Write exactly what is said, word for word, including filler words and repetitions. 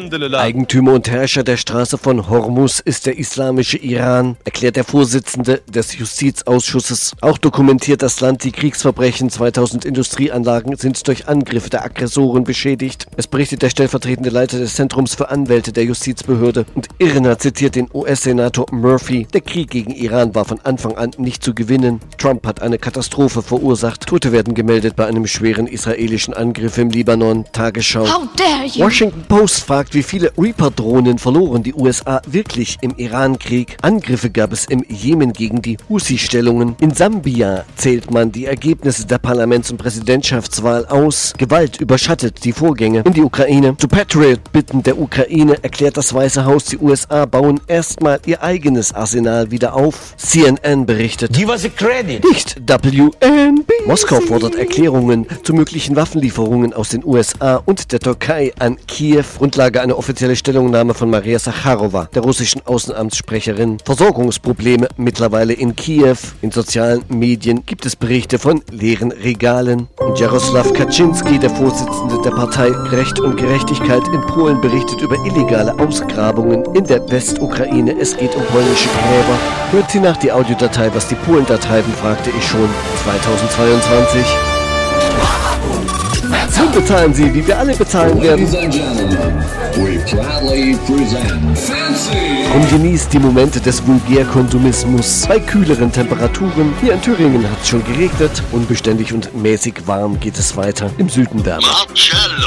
Alhamdulillah. Eigentümer und Herrscher der Straße von Hormuz ist der islamische Iran, erklärt der Vorsitzende des Justizausschusses. Auch dokumentiert das Land die Kriegsverbrechen. zweitausend Industrieanlagen sind durch Angriffe der Aggressoren beschädigt. Es berichtet der stellvertretende Leiter des Zentrums für Anwälte der Justizbehörde. Und Irna zitiert den U S-Senator Murphy. Der Krieg gegen Iran war von Anfang an nicht zu gewinnen. Trump hat eine Katastrophe verursacht. Tote werden gemeldet bei einem schweren israelischen Angriff im Libanon. Tagesschau. How dare you? Washington Post fragt, wie viele Reaper-Drohnen verloren die U S A wirklich im Iran-Krieg. Angriffe gab es im Jemen gegen die Houthi-Stellungen. In Sambia zählt man die Ergebnisse der Parlaments- und Präsidentschaftswahl aus. Gewalt überschattet die Vorgänge in die Ukraine. Zu Patriot-Bitten der Ukraine erklärt das Weiße Haus, die U S A bauen erstmal ihr eigenes Arsenal wieder auf. C N N berichtet. Give us a credit. Nicht W N B C. Moskau fordert Erklärungen zu möglichen Waffenlieferungen aus den U S A und der Türkei an Kiew. Grundlage eine offizielle Stellungnahme von Maria Sacharowa, der russischen Außenamtssprecherin. Versorgungsprobleme mittlerweile in Kiew. In sozialen Medien gibt es Berichte von leeren Regalen. Und Jaroslaw Kaczynski, der Vorsitzende der Partei Recht und Gerechtigkeit in Polen, berichtet über illegale Ausgrabungen in der Westukraine. Es geht um polnische Gräber. Hört sie nach die Audiodatei, was die Polen da treiben, fragte ich schon. zweitausendzweiundzwanzig. Nun bezahlen Sie, wie wir alle bezahlen werden. Drum genießt die Momente des Vulgärkonsumismus bei kühleren Temperaturen. Hier in Thüringen hat es schon geregnet. Unbeständig und mäßig warm geht es weiter. Im Süden wärmer. Marcello.